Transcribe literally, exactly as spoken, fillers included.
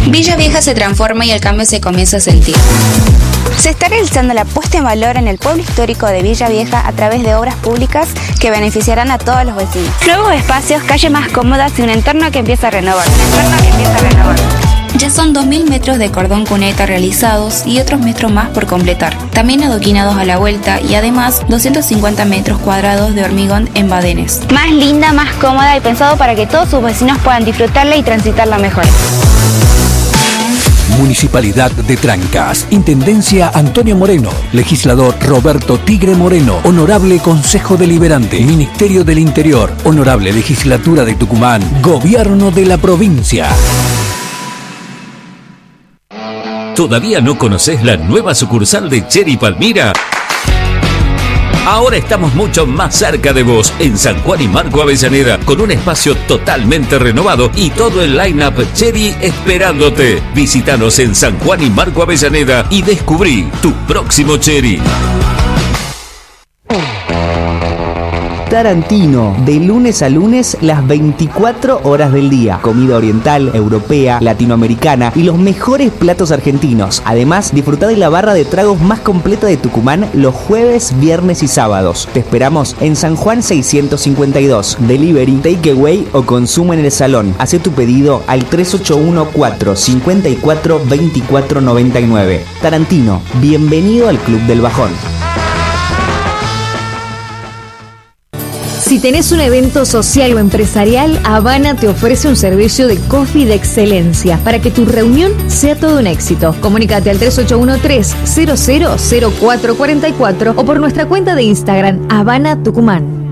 Villa Vieja se transforma y el cambio se comienza a sentir. Se está realizando la puesta en valor en el pueblo histórico de Villa Vieja a través de obras públicas que beneficiarán a todos los vecinos. Nuevos espacios, calles más cómodas y un entorno que empieza a renovar. Un entorno que empieza a renovar. Ya son dos mil metros de cordón cuneta realizados y otros metros más por completar. También adoquinados a la vuelta y además doscientos cincuenta metros cuadrados de hormigón en badenes. Más linda, más cómoda y pensado para que todos sus vecinos puedan disfrutarla y transitarla mejor. Municipalidad de Trancas, Intendencia Antonio Moreno, Legislador Roberto Tigre Moreno, Honorable Consejo Deliberante, Ministerio del Interior, Honorable Legislatura de Tucumán, Gobierno de la Provincia. ¿Todavía no conoces la nueva sucursal de Cherry Palmira? Ahora estamos mucho más cerca de vos, en San Juan y Marco Avellaneda, con un espacio totalmente renovado y todo el line-up Cherry esperándote. Visítanos en San Juan y Marco Avellaneda y descubrí tu próximo Cherry. Tarantino, de lunes a lunes, las veinticuatro horas del día. Comida oriental, europea, latinoamericana y los mejores platos argentinos. Además, disfruta de la barra de tragos más completa de Tucumán los jueves, viernes y sábados. Te esperamos en San Juan seiscientos cincuenta y dos. Delivery, takeaway o consumo en el salón. Haz tu pedido al tres ocho uno cuatro cinco cuatro dos cuatro nueve nueve. Tarantino, bienvenido al Club del Bajón. Si tenés un evento social o empresarial, Habana te ofrece un servicio de coffee de excelencia para que tu reunión sea todo un éxito. Comunícate al tres ocho uno tres cero cero cero cuatro cuatro cuatro o por nuestra cuenta de Instagram, Habana Tucumán.